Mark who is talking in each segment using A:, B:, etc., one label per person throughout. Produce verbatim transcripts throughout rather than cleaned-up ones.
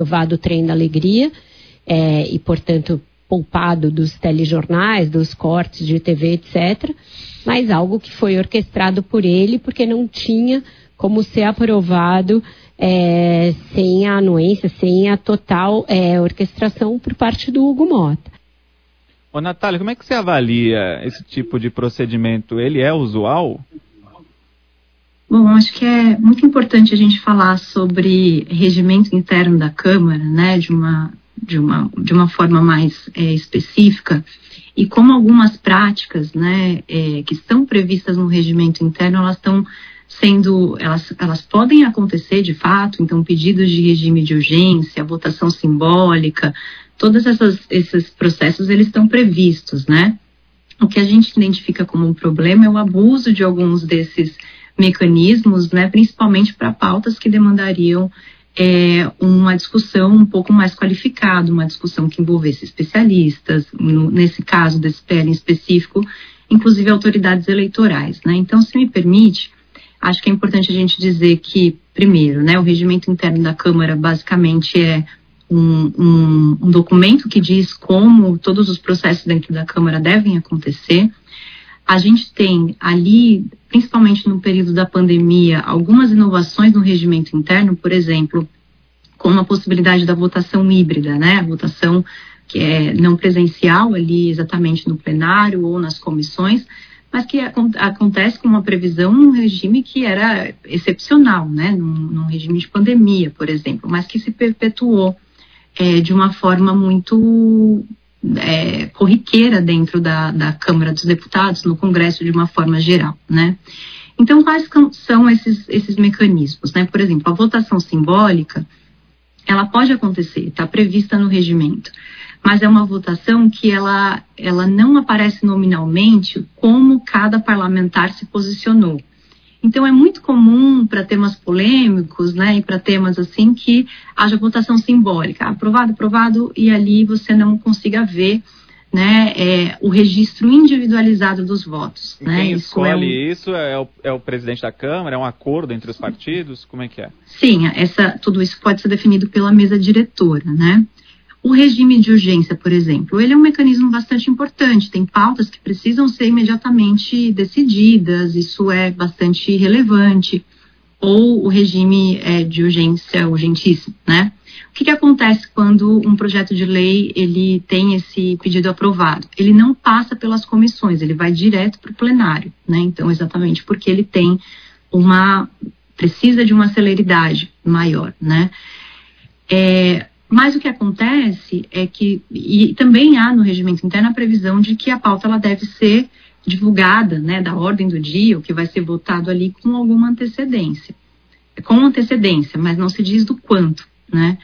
A: aprovado o Trem da Alegria é, e, portanto, poupado dos telejornais, dos cortes de T V, etcétera, mas algo que foi orquestrado por ele porque não tinha como ser aprovado é, sem a anuência, sem a total é, orquestração por parte do Hugo Motta.
B: Ô, Natália, como é que você avalia esse tipo de procedimento? Ele é usual?
C: Bom, acho que é muito importante a gente falar sobre regimento interno da Câmara, né, de uma, de uma, de uma forma mais é, específica, e como algumas práticas, né, é, que estão previstas no regimento interno, elas estão sendo, elas, elas podem acontecer de fato, então pedidos de regime de urgência, votação simbólica, todos essas, esses processos, eles estão previstos, né? O que a gente identifica como um problema é o abuso de alguns desses mecanismos, né, principalmente para pautas que demandariam é, uma discussão um pouco mais qualificada, uma discussão que envolvesse especialistas, no, nesse caso desse P L em específico, inclusive autoridades eleitorais, né? Então, se me permite, acho que é importante a gente dizer que, primeiro, né, o regimento interno da Câmara basicamente é um, um, um documento que diz como todos os processos dentro da Câmara devem acontecer. A gente tem ali, principalmente no período da pandemia, algumas inovações no regimento interno, por exemplo, como a possibilidade da votação híbrida, né? A votação que é não presencial ali exatamente no plenário ou nas comissões, mas que acontece com uma previsão num regime que era excepcional, né? Num, num regime de pandemia, por exemplo, mas que se perpetuou é, de uma forma muito é, corriqueira dentro da, da Câmara dos Deputados, no Congresso de uma forma geral, né? Então, quais são esses, esses mecanismos, né? Por exemplo, a votação simbólica, ela pode acontecer, está prevista no regimento, mas é uma votação que ela, ela não aparece nominalmente como cada parlamentar se posicionou. Então, é muito comum para temas polêmicos, né, e para temas assim, que haja votação simbólica, aprovado, aprovado, e ali você não consiga ver, né, é, o registro individualizado dos votos.
B: E
C: né?
B: quem
C: isso
B: escolhe
C: é um...
B: isso é o, é o presidente da Câmara? É um acordo entre os partidos? Como é que é?
C: Sim, essa, tudo isso pode ser definido pela mesa diretora, né? O regime de urgência, por exemplo, ele é um mecanismo bastante importante, tem pautas que precisam ser imediatamente decididas, isso é bastante relevante, ou o regime é, de urgência urgentíssimo, né? O que, que acontece quando um projeto de lei ele tem esse pedido aprovado? Ele não passa pelas comissões, ele vai direto para o plenário, né? Então, exatamente porque ele tem uma, precisa de uma celeridade maior, né? É... Mas o que acontece é que, e também há no regimento interno a previsão de que a pauta ela deve ser divulgada, né, da ordem do dia, o que vai ser votado ali com alguma antecedência. Com antecedência, mas não se diz do quanto, né.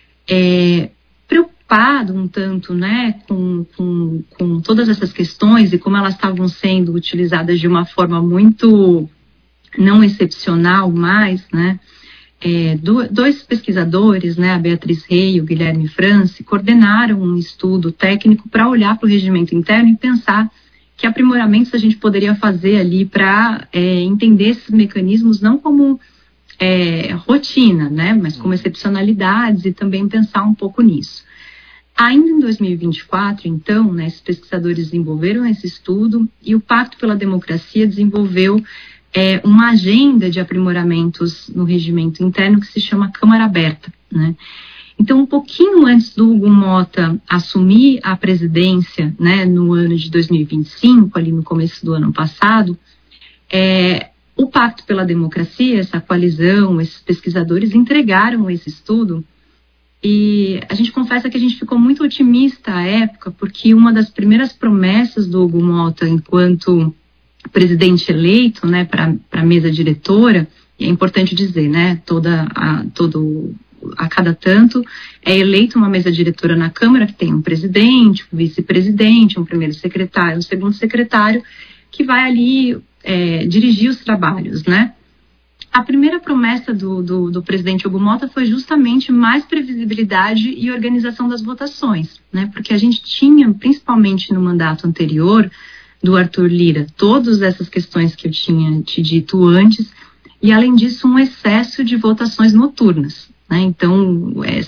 C: É, preocupado um tanto, né, com, com, com todas essas questões e como elas estavam sendo utilizadas de uma forma muito não excepcional mais, né, É, do, dois pesquisadores, né, a Beatriz Rey e o Guilherme France, coordenaram um estudo técnico para olhar para o regimento interno e pensar que aprimoramentos a gente poderia fazer ali para é, entender esses mecanismos não como é, rotina, né, mas como excepcionalidades e também pensar um pouco nisso. Ainda em dois mil e vinte e quatro, então, né, esses pesquisadores desenvolveram esse estudo e o Pacto pela Democracia desenvolveu É uma agenda de aprimoramentos no regimento interno que se chama Câmara Aberta, né? Então, um pouquinho antes do Hugo Motta assumir a presidência, né, no ano de dois mil e vinte e cinco, ali no começo do ano passado, é, o Pacto pela Democracia, essa coalizão, esses pesquisadores entregaram esse estudo e a gente confessa que a gente ficou muito otimista à época, porque uma das primeiras promessas do Hugo Motta enquanto presidente eleito, né, para a mesa diretora, e é importante dizer, né, toda a, todo, a cada tanto é eleito uma mesa diretora na Câmara que tem um presidente, um vice-presidente, um primeiro secretário, um segundo secretário, que vai ali é, dirigir os trabalhos, né. A primeira promessa do, do, do presidente Hugo Motta foi justamente mais previsibilidade e organização das votações, né, porque a gente tinha, principalmente no mandato anterior, do Arthur Lira, todas essas questões que eu tinha te dito antes, e além disso um excesso de votações noturnas, né? Então, é,